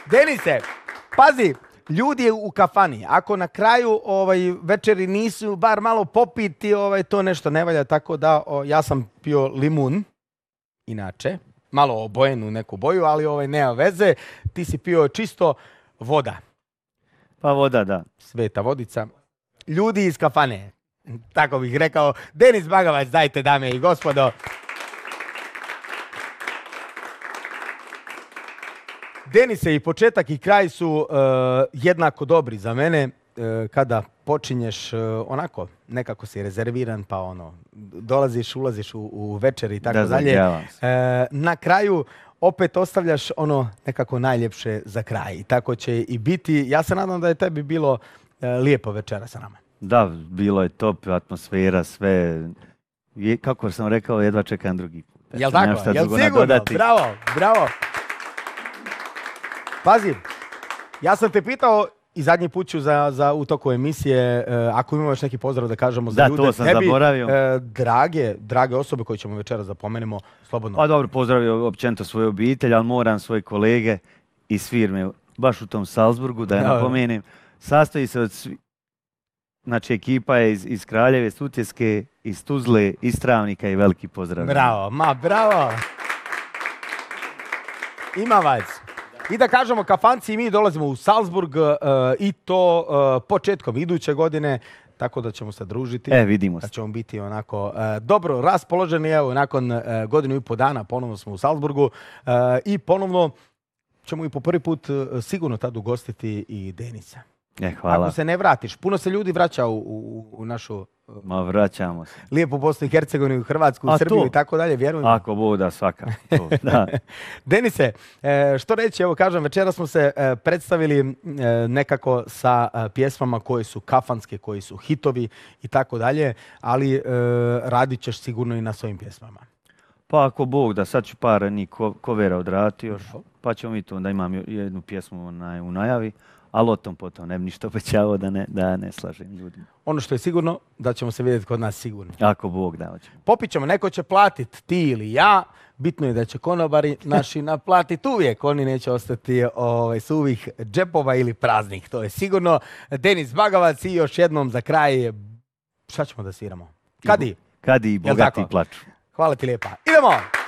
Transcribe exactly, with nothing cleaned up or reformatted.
Denise, pazi, ljudi u kafani, ako na kraju ovaj, večeri nisu bar malo popiti, ovaj, to nešto ne valja, tako da o, ja sam pio limun, inače, malo obojen u neku boju, ali ovaj, nema veze, ti si pio čisto voda. Pa voda, da. Sveta vodica. Ljudi iz kafane, tako bih rekao. Denis Bagavac, dajte dame i gospodo. Denise, i početak i kraj su uh, jednako dobri za mene. Uh, kada počinješ uh, onako, nekako si rezerviran, pa ono, dolaziš, ulaziš u, u večer i tako da, dalje. Uh, na kraju opet ostavljaš ono nekako najljepše za kraj. I tako će i biti. Ja se nadam da je tebi bilo uh, lijepo večera sa nama. Da, bilo je top, atmosfera, sve. Je, kako sam rekao, jedva čekam drugi put. Jel tako? Jel sigurno? Bravo, bravo. Pazi, ja sam te pitao i zadnji put ću za, za u toku emisije, uh, ako imamo još neki pozdrav da kažemo za da, ljude. Da, to sam tebi, zaboravio. Uh, drage, drage osobe koje ćemo večera zapomenemo, slobodno. Pa dobro, pozdravio općenito svoju obitelj, ali moram svoje kolege iz firme, baš u tom Salzburgu, da je napomenem. Sastoji se od svi... Znači, ekipa je iz, iz Kraljeve, Sutjeske, iz Tuzle, iz Travnika i veliki pozdrav. Bravo, ma bravo! Ima vas. I da kažemo, kafanci i mi dolazimo u Salzburg uh, i to uh, početkom iduće godine, tako da ćemo se družiti. E, vidimo se. Da ćemo biti onako uh, dobro raspoloženi. Evo, nakon uh, godinu i po dana ponovno smo u Salzburgu uh, i ponovno ćemo i po prvi put uh, sigurno tad ugostiti i Denisa. E, hvala. Ako se ne vratiš, puno se ljudi vraća u, u, u našu... Ma vraćamo se. Lijepo Bosnu i Hercegovinu, Hrvatsku, A Srbiju to? I tako dalje, vjerujem. Ako Bog da, svaka. Da. Denise, što reći, evo kažem, večera smo se predstavili nekako sa pjesmama koje su kafanske, koji su hitovi i tako dalje, ali radit ćeš sigurno i na svojim pjesmama. Pa ako Bog da, sad ću par njih kovera odraditi još, pa ćemo mi to, onda imam jednu pjesmu u najavi. Ali o tom potom ne bi ništa obećavao da ne, da ne slažem ljudima. Ono što je sigurno, da ćemo se vidjeti kod nas sigurno. Ako Bog da hoće. Popit ćemo, neko će platiti, ti ili ja. Bitno je da će konobari naši naplatiti uvijek. Oni neće ostati ovaj, suvih džepova ili praznih. To je sigurno. Denis Bagavac i još jednom za kraj. Šta ćemo da sviramo? Kadi? Kadi i bogati plaču. Hvala ti lijepa. Idemo!